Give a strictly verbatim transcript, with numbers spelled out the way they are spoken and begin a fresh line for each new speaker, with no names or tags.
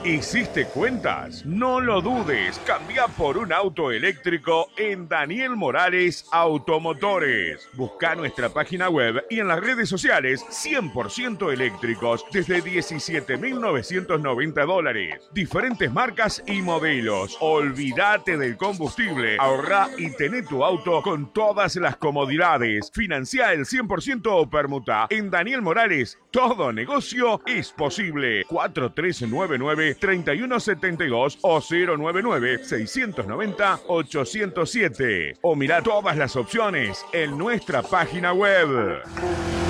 ¿Hiciste cuentas? No lo dudes, cambia por un auto eléctrico en Daniel Morales Automotores. Busca nuestra página web y en las redes sociales cien por ciento eléctricos desde diecisiete mil novecientos noventa dólares. Diferentes marcas y modelos. Olvídate del combustible, ahorra y tené tu auto con todas las comodidades. Financia el cien por ciento o permuta. En Daniel Morales, todo negocio es posible. cuatro tres nueve nueve, tres uno siete dos o cero nueve nueve, seis nueve cero, ocho cero siete. O mira todas las opciones en nuestra página web.